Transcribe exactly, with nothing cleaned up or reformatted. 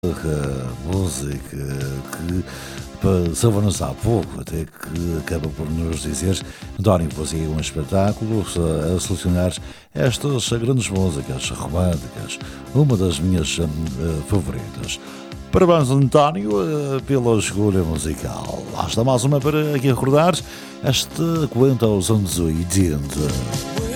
A música que passava-nos há pouco, até que acaba por nos dizer: António, fazia um espetáculo a selecionar estas grandes músicas românticas, uma das minhas uh, favoritas. Parabéns, António, uh, pela escolha musical. Lá está mais uma para aqui recordar. Esta conta aos anos oitenta.